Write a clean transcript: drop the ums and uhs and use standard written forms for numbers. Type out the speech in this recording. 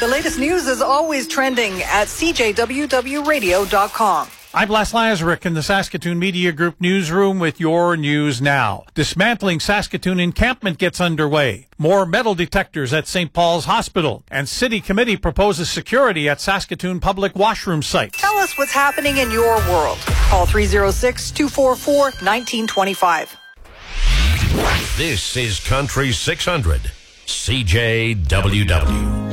The latest news is always trending at CJWWRadio.com. I'm Les Lazaruk in the Saskatoon Media Group newsroom with your news now. Dismantling Saskatoon encampment gets underway. More metal detectors at St. Paul's Hospital. And City Committee proposes security at Saskatoon public washroom site. Tell us what's happening in your world. Call 306-244-1925. This is Country 600, CJWW.